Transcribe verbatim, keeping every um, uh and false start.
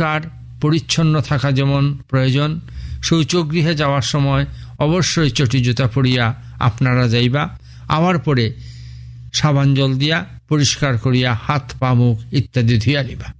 পরিষ্কার পরিচ্ছন্ন থাকা যেমন প্রয়োজন, শৌচগৃহে যাওয়ার সময় অবশ্যই চটি জুতা পরিয়া আপনারা যাইবা। আবার পরে সাবান জল দিয়া পরিষ্কার করিয়া হাত পা মুখ ইত্যাদি ধুইয়া নিবা।